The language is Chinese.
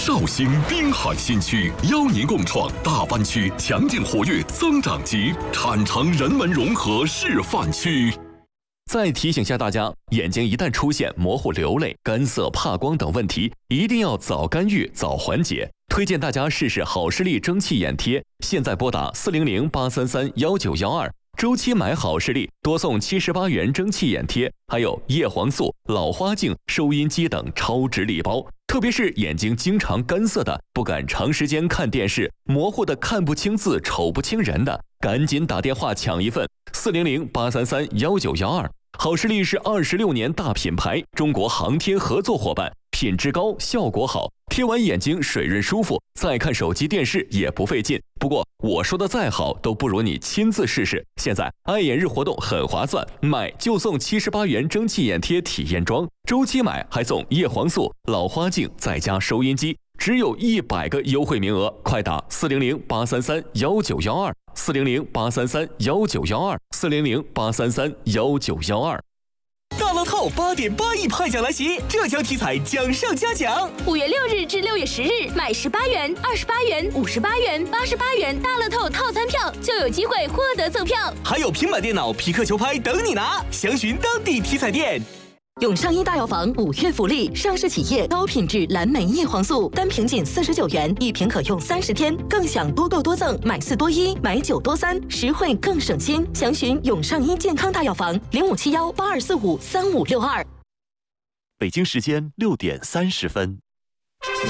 绍兴滨海新区邀您共创大湾区强劲活跃增长极产城人文融合示范区。 再提醒下大家，眼睛一旦出现模糊、流泪、干涩、怕光等问题，一定要早干预、早缓解。推荐大家试试好视力蒸汽眼贴，现在拨打400-833-1912，周期买好视力多送78元蒸汽眼贴，还有叶黄素、老花镜、收音机等超值礼包。特别是眼睛经常干涩的，不敢长时间看电视，模糊的看不清字、瞅不清人的，赶紧打电话抢一份，400-833-1912。好视力是26年大品牌，中国航天合作伙伴，品质高，效果好，贴完眼睛水润舒服，再看手机电视也不费劲。不过我说的再好都不如你亲自试试。现在爱眼日活动很划算，买就送78元蒸汽眼贴体验装，周期买还送叶黄素、老花镜再加收音机，只有100个优惠名额，快打400-833-1912，400-833-1912，400-833-1912。 大乐透8.8亿派奖来袭，这奖题材奖上加奖。 5月6日至6月10日，买18元、28元、58元、88元大乐透套餐票，就有机会获得赠票， 还有平板电脑、皮克球拍等你拿。详询当地体彩店。 永上医大药房5月福利，上市企业高品质蓝莓叶黄素，单瓶仅49元，1瓶可用30天，更享多购多赠，买4多1，买9多3，实惠更省心。详询永上医健康大药房057182453562。 北京时间6点30分。